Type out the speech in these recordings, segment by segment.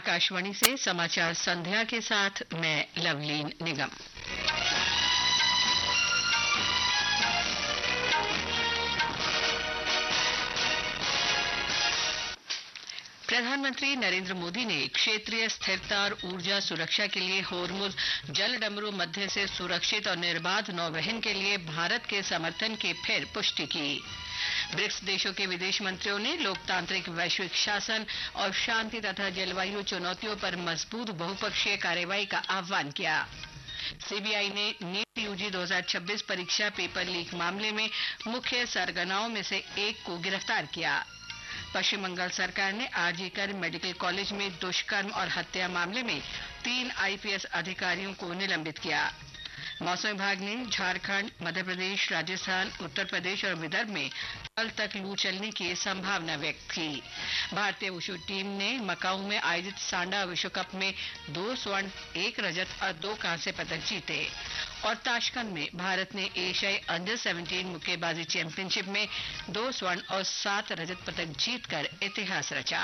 आकाशवाणी से समाचार संध्या के साथ मैं लवलीन निगम। प्रधानमंत्री नरेंद्र मोदी ने क्षेत्रीय स्थिरता और ऊर्जा सुरक्षा के लिए होर्मुज जलडमरू मध्य से सुरक्षित और निर्बाध नौवहन के लिए भारत के समर्थन की फिर पुष्टि की। ब्रिक्स देशों के विदेश मंत्रियों ने लोकतांत्रिक वैश्विक शासन और शांति तथा जलवायु चुनौतियों पर मजबूत बहुपक्षीय कार्रवाई का आह्वान किया। सीबीआई ने नीट यूजी 2026 परीक्षा पेपर लीक मामले में मुख्य सरगनाओं में से एक को गिरफ्तार किया। पश्चिम बंगाल सरकार ने आरजी मेडिकल कॉलेज में दुष्कर्म और हत्या मामले में 3 आईपीएस अधिकारियों को निलंबित किया। मौसम विभाग ने झारखंड, मध्य प्रदेश, राजस्थान, उत्तर प्रदेश और विदर्भ में कल तक लू चलने की संभावना व्यक्त की। भारतीय वुशु टीम ने मकाऊ में आयोजित सांडा विश्व कप में 2 स्वर्ण, 1 रजत और 2 कांस्य पदक जीते। और ताशकंद में भारत ने एशियाई अंडर 17 मुक्केबाजी चैंपियनशिप में 2 स्वर्ण और 7 रजत पदक जीतकर इतिहास रचा।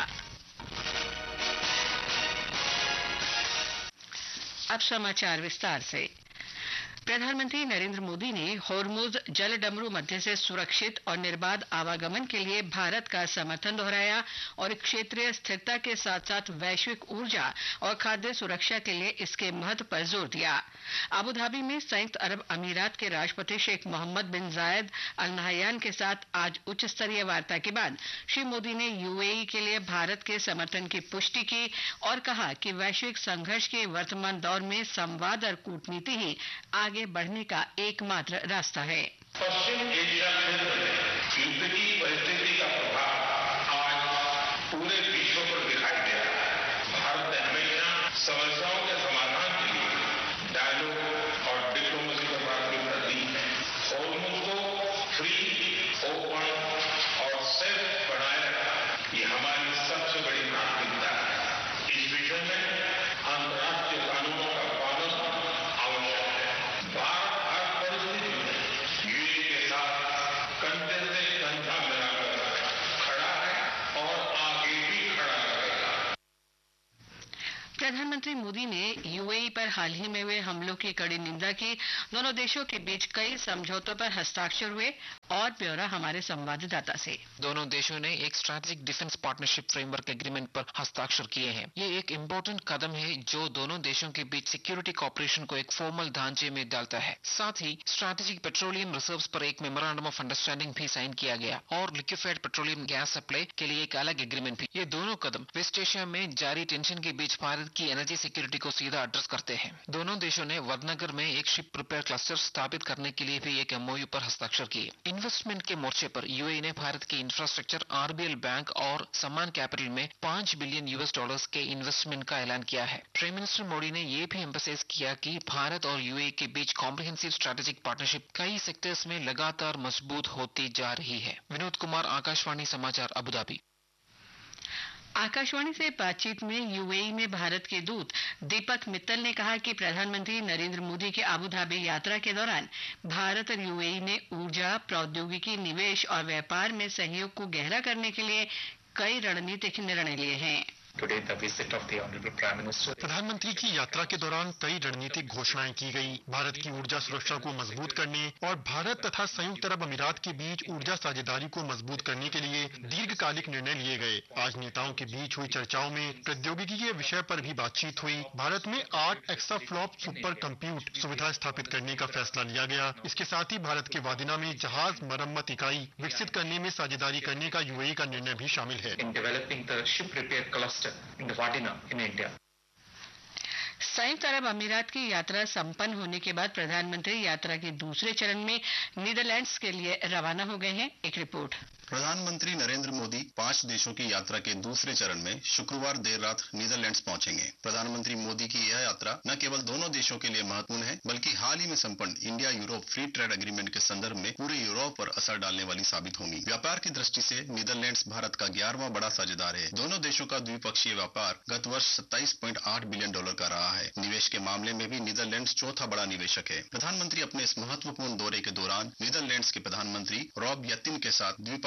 अब समाचार विस्तार से। प्रधानमंत्री नरेंद्र मोदी ने होर्मुज जलडमरू मध्य से सुरक्षित और निर्बाध आवागमन के लिए भारत का समर्थन दोहराया और क्षेत्रीय स्थिरता के साथ साथ वैश्विक ऊर्जा और खाद्य सुरक्षा के लिए इसके महत्व पर जोर दिया। अबू धाबी में संयुक्त अरब अमीरात के राष्ट्रपति शेख मोहम्मद बिन जायद अल नहयान के साथ आज उच्च स्तरीय वार्ता के बाद श्री मोदी ने यूएई के लिए भारत के समर्थन की पुष्टि की और कहा कि वैश्विक संघर्ष के वर्तमान दौर में संवाद और कूटनीति ही आगे बढ़ने का एकमात्र रास्ता है। पश्चिम एशिया क्षेत्र में युद्ध की परिस्थिति का प्रभाव आज पूरे विश्व पर दिखाई दे रहा है। भारत ने हमेशा समस्याओं के समाधान के लिए डायलॉग और डिप्लोमेसी को प्राथमिकता दी है। होर्मुज को फ्री, ओपन और सेफ बनाए रखना ये हमारी सबसे बड़ी प्राथमिकता है। इस विषय में अंतर्राष्ट्रीय कानूनों का पालन आवश्यक है। भारत हर परिस्थिति में यूएई के साथ कंधे से कंधा मिलाकर खड़ा है और आगे भी खड़ा रहेगा। प्रधानमंत्री मोदी ने यूएई पर हाल ही में हुए हमलों की कड़ी निंदा की। दोनों देशों के बीच कई समझौतों पर हस्ताक्षर हुए। और ब्यौरा हमारे संवाददाता से। दोनों देशों ने एक strategic defence partnership framework agreement पर हस्ताक्षर किए हैं। ये एक इम्पोर्टेंट कदम है जो दोनों देशों के बीच सिक्योरिटी कॉपरेशन को एक फॉर्मल ढांचे में डालता है। साथ ही स्ट्रैटेजिक पेट्रोलियम रिजर्व्स पर एक मेमोरेंडम ऑफ अंडरस्टैंडिंग भी साइन किया गया और लिक्विफाइड पेट्रोलियम गैस सप्लाई के लिए एक अलग एग्रीमेंट भी। ये दोनों कदम वेस्ट एशिया में जारी टेंशन के बीच भारत की एनर्जी सिक्योरिटी को सीधा एड्रेस करते हैं। दोनों देशों ने वडनगर में एक शिप रिपेयर क्लस्टर स्थापित करने के लिए भी एक एमओयू पर हस्ताक्षर किए। इन्वेस्टमेंट के मोर्चे पर यूएई ने भारत के इंफ्रास्ट्रक्चर, आरबीएल बैंक और सम्मान कैपिटल में $5 बिलियन के इन्वेस्टमेंट का ऐलान किया है। प्राइम मिनिस्टर मोदी ने यह भी एम्फसाइज किया कि भारत और यूएई के बीच कॉम्प्रिहेंसिव स्ट्रैटेजिक पार्टनरशिप कई सेक्टर्स में लगातार मजबूत होती जा रही है। विनोद कुमार, आकाशवाणी समाचार, अबू धाबी। आकाशवाणी से बातचीत में यूएई में भारत के दूत दीपक मित्तल ने कहा कि प्रधानमंत्री नरेंद्र मोदी के अबू धाबी यात्रा के दौरान भारत और यूएई ने ऊर्जा, प्रौद्योगिकी, निवेश और व्यापार में सहयोग को गहरा करने के लिए कई रणनीतिक निर्णय लिए हैं। प्रधानमंत्री की यात्रा के दौरान कई रणनीतिक घोषणाएं की गई। भारत की ऊर्जा सुरक्षा को मजबूत करने और भारत तथा संयुक्त अरब अमीरात के बीच ऊर्जा साझेदारी को मजबूत करने के लिए दीर्घकालिक निर्णय लिए गए। आज नेताओं के बीच हुई चर्चाओं में प्रौद्योगिकी के विषय पर भी बातचीत हुई। भारत में 8 एक्साफ्लॉप सुपर कंप्यूट सुविधा स्थापित करने का फैसला लिया गया। इसके साथ ही भारत के वादिना में जहाज मरम्मत इकाई विकसित करने में साझेदारी करने का यूएई का निर्णय भी शामिल है। संयुक्त अरब अमीरात की यात्रा संपन्न होने के बाद प्रधानमंत्री यात्रा के दूसरे चरण में नीदरलैंड्स के लिए रवाना हो गए हैं। एक रिपोर्ट। प्रधानमंत्री नरेंद्र मोदी 5 देशों की यात्रा के दूसरे चरण में शुक्रवार देर रात नीदरलैंड्स पहुंचेंगे। प्रधानमंत्री मोदी की यह यात्रा न केवल दोनों देशों के लिए महत्वपूर्ण है, बल्कि हाल ही में संपन्न India Europe free trade agreement के संदर्भ में पूरे यूरोप पर असर डालने वाली साबित होंगी। व्यापार की दृष्टि से नीदरलैंड्स भारत का 11वां बड़ा साझेदार है। दोनों देशों का द्विपक्षीय व्यापार गत वर्ष $27.8 बिलियन का रहा है। निवेश के मामले में भी नीदरलैंड्स चौथा बड़ा निवेशक है। प्रधानमंत्री अपने इस महत्वपूर्ण दौरे के दौरान नीदरलैंड्स के प्रधानमंत्री रॉब यत्तिन के साथ द्विपक्षीय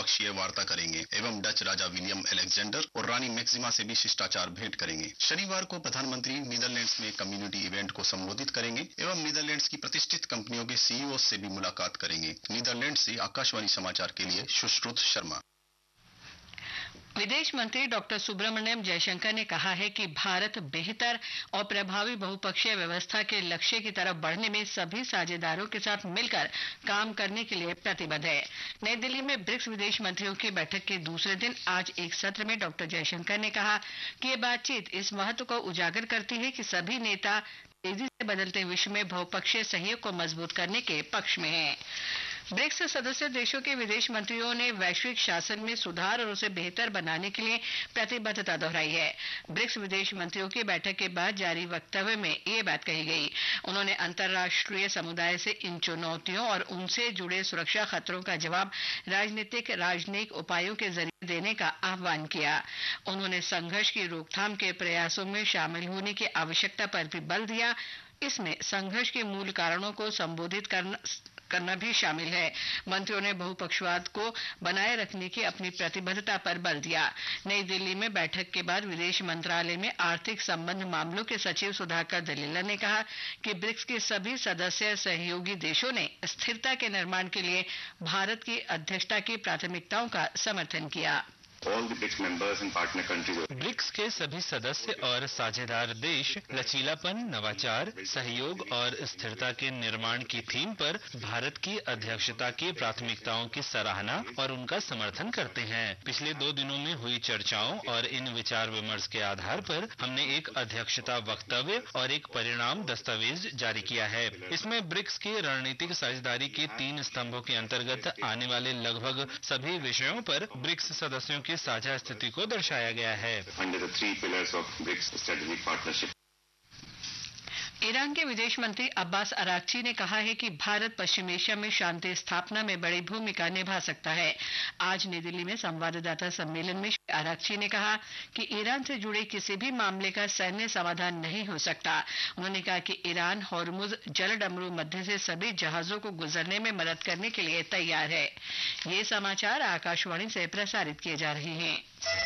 द्विपक्षीय वार्ता करेंगे एवं डच राजा विलियम एलेक्जेंडर और रानी मैक्सिमा से भी शिष्टाचार भेंट करेंगे। शनिवार को प्रधानमंत्री नीदरलैंड्स में कम्युनिटी इवेंट को संबोधित करेंगे एवं नीदरलैंड्स की प्रतिष्ठित कंपनियों के सीईओ से भी मुलाकात करेंगे। नीदरलैंड्स से आकाशवाणी समाचार के लिए सुश्रुत शर्मा। विदेश मंत्री डॉक्टर सुब्रमण्यम जयशंकर ने कहा है कि भारत बेहतर और प्रभावी बहुपक्षीय व्यवस्था के लक्ष्य की तरफ बढ़ने में सभी साझेदारों के साथ मिलकर काम करने के लिए प्रतिबद्ध है। नई दिल्ली में ब्रिक्स विदेश मंत्रियों की बैठक के दूसरे दिन आज एक सत्र में डॉक्टर जयशंकर ने कहा कि ये बातचीत इस महत्व को उजागर करती है कि सभी नेता तेजी से बदलते विश्व में बहुपक्षीय सहयोग को मजबूत करने के पक्ष में हैं। ब्रिक्स सदस्य देशों के विदेश मंत्रियों ने वैश्विक शासन में सुधार और उसे बेहतर बनाने के लिए प्रतिबद्धता दोहराई है। ब्रिक्स विदेश मंत्रियों की बैठक के बाद जारी वक्तव्य में ये बात कही गई। उन्होंने अंतर्राष्ट्रीय समुदाय से इन चुनौतियों और उनसे जुड़े सुरक्षा खतरों का जवाब राजनीतिक उपायों के जरिए देने का आह्वान किया। उन्होंने संघर्ष की रोकथाम के प्रयासों में शामिल होने की आवश्यकता पर भी बल दिया। इसमें संघर्ष के मूल कारणों को संबोधित करना भी शामिल है। मंत्रियों ने बहुपक्षवाद को बनाए रखने की अपनी प्रतिबद्धता पर बल दिया। नई दिल्ली में बैठक के बाद विदेश मंत्रालय में आर्थिक संबंध मामलों के सचिव सुधाकर दलीला ने कहा कि ब्रिक्स के सभी सदस्य सहयोगी देशों ने स्थिरता के निर्माण के लिए भारत की अध्यक्षता की प्राथमिकताओं का समर्थन किया। ब्रिक्स के सभी सदस्य और साझेदार देश लचीलापन, नवाचार, सहयोग और स्थिरता के निर्माण की थीम पर भारत की अध्यक्षता की प्राथमिकताओं की सराहना और उनका समर्थन करते हैं। पिछले 2 दिनों में हुई चर्चाओं और इन विचार विमर्श के आधार पर हमने एक अध्यक्षता वक्तव्य और एक परिणाम दस्तावेज जारी किया है। इसमें ब्रिक्स की रणनीतिक साझेदारी के 3 स्तंभों के अंतर्गत आने वाले लगभग सभी विषयों पर ब्रिक्स सदस्यों की साझा स्थिति को दर्शाया गया है। ईरान के विदेश मंत्री अब्बास अराक्ची ने कहा है कि भारत पश्चिम एशिया में शांति स्थापना में बड़ी भूमिका निभा सकता है। आज नई दिल्ली में संवाददाता सम्मेलन में श्री अराक्ची ने कहा कि ईरान से जुड़े किसी भी मामले का सैन्य समाधान नहीं हो सकता। उन्होंने कहा कि ईरान हॉर्मुज जलडमरू मध्य से सभी जहाजों को गुजरने में मदद करने के लिए तैयार है। ये समाचार आकाशवाणी से प्रसारित किए जा रहे हैं।